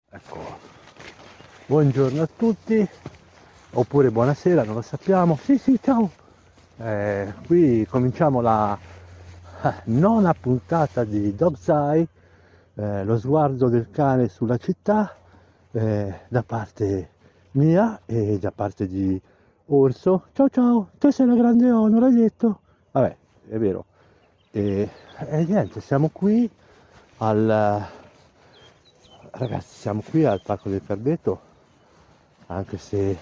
Ecco, buongiorno a tutti, oppure buonasera, non lo sappiamo. Sì, sì, ciao. Qui cominciamo la nona puntata di Dog's Eye, lo sguardo del cane sulla città, da parte mia e da parte di Orso. Ciao ciao, te sei la grande O, non l'hai detto? Vabbè, è vero. E niente, siamo qui al... Ragazzi, siamo qui al Parco del Carbeto, anche se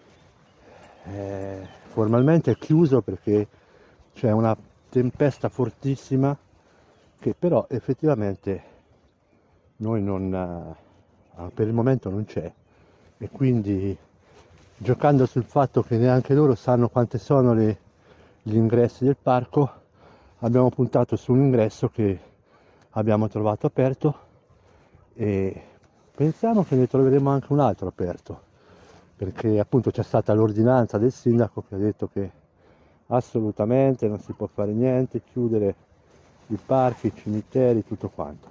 formalmente è chiuso perché c'è una tempesta fortissima che però effettivamente noi non, per il momento non c'è, e quindi giocando sul fatto che neanche loro sanno quante sono gli ingressi del parco, abbiamo puntato su un ingresso che abbiamo trovato aperto e pensiamo che ne troveremo anche un altro aperto, perché appunto c'è stata l'ordinanza del sindaco che ha detto che assolutamente non si può fare niente, chiudere i parchi, i cimiteri, tutto quanto.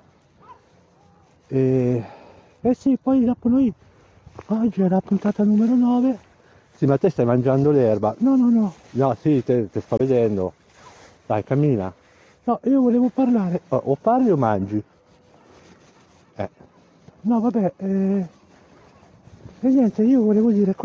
E sì, poi dopo noi, oggi è la puntata numero 9. Sì, ma te stai mangiando l'erba? No, no, no, no, sì, te sto vedendo. Dai, cammina. No, io volevo parlare. O parli o mangi? No, vabbè, e niente, io volevo dire